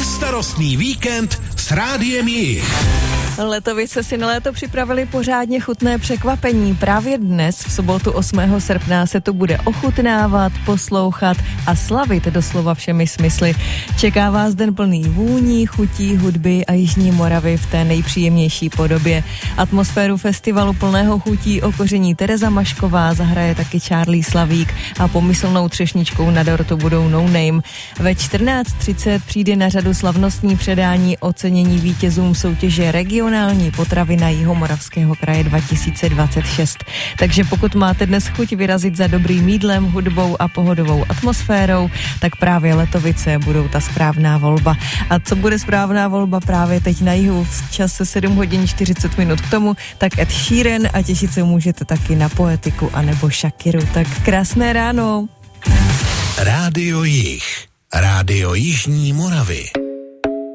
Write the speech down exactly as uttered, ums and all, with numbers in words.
Bezstarostný víkend s Rádiem Jich. Letovice si na léto připravili pořádně chutné překvapení. Právě dnes, v sobotu osmého srpna, se tu bude ochutnávat, poslouchat a slavit doslova všemi smysly. Čeká vás den plný vůní, chutí, hudby a Jižní Moravy v té nejpříjemnější podobě. Atmosféru festivalu plného chutí okoření Tereza Mašková, zahraje taky Charlie Slavík a pomyslnou třešničkou na dortu budou No Name. Ve čtrnáct třicet přijde na řadu slavnostní předání ocenění vítězům soutěže Regionální potravina Jihomoravského kraje dva tisíce dvacet šest. Takže pokud máte dnes chuť vyrazit za dobrým jídlem, hudbou a pohodovou atmosférou, tak právě Letovice budou ta správná volba. A co bude správná volba právě teď na jihu v čase sedm hodin čtyřicet minut k tomu, tak Ed Sheeran a těšit se můžete taky na Poetiku anebo Shakiru. Tak krásné ráno. Rádio Jich. Rádio Jižní Moravy.